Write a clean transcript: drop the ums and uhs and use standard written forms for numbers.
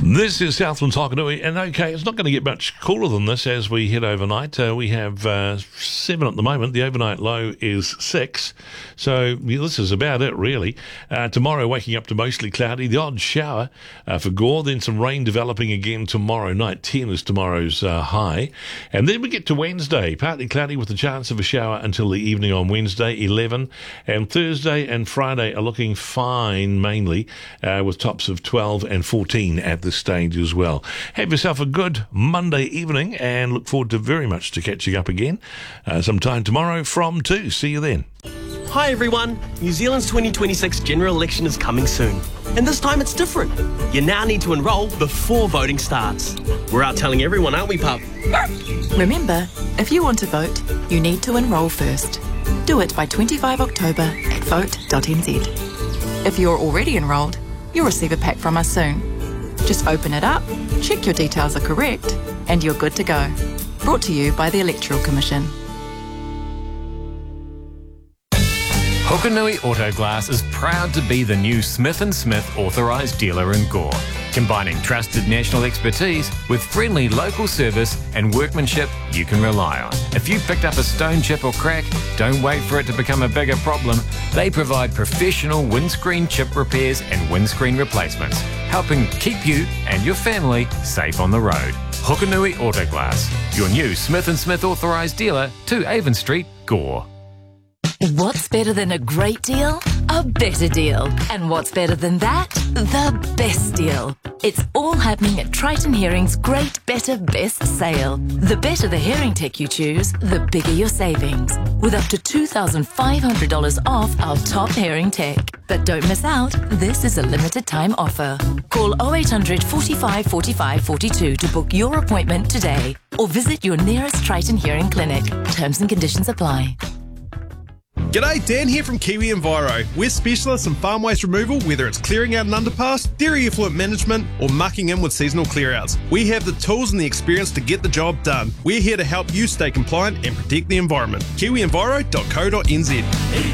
This is Southland Tokanui, and okay, it's not going to get much cooler than this as we head overnight. We have 7 at the moment. The overnight low is 6. So this is about it, really. Tomorrow, waking up to mostly cloudy, the odd shower for Gore, then some rain developing again tomorrow night. 10 is tomorrow's high. And then we get to Wednesday, partly cloudy with a chance of a shower until the evening on Wednesday, 11. And Thursday and Friday are looking fine, mainly, with tops of 12 and 14 at this stage as well. Have yourself a good Monday evening and look forward to very much to catching up again sometime tomorrow from 2. See you then. Hi everyone, New Zealand's 2026 general election is coming soon. And this time it's different. You now need to enrol before voting starts. We're out telling everyone, aren't we, pup? Remember, if you want to vote, you need to enrol first. Do it by 25 October at vote.nz. If you're already enrolled, you'll receive a pack from us soon. Just open it up, check your details are correct, and you're good to go. Brought to you by the Electoral Commission. Hokonui Autoglass is proud to be the new Smith & Smith authorised dealer in Gore, combining trusted national expertise with friendly local service and workmanship you can rely on. If you picked up a stone chip or crack, don't wait for it to become a bigger problem. They provide professional windscreen chip repairs and windscreen replacements, helping keep you and your family safe on the road. Hokonui Autoglass, your new Smith & Smith authorised dealer, 2 Avon Street, Gore. What's better than a great deal? A better deal. And what's better than that? The best deal. It's all happening at Triton Hearing's Great Better Best sale. The better the hearing tech you choose, the bigger your savings. With up to $2,500 off our top hearing tech. But don't miss out, this is a limited time offer. Call 0800 45 45 42 to book your appointment today. Or visit your nearest Triton Hearing clinic. Terms and conditions apply. G'day, Dan here from Kiwi Enviro. We're specialists in farm waste removal, whether it's clearing out an underpass, dairy effluent management, or mucking in with seasonal clearouts. We have the tools and the experience to get the job done. We're here to help you stay compliant and protect the environment. KiwiEnviro.co.nz.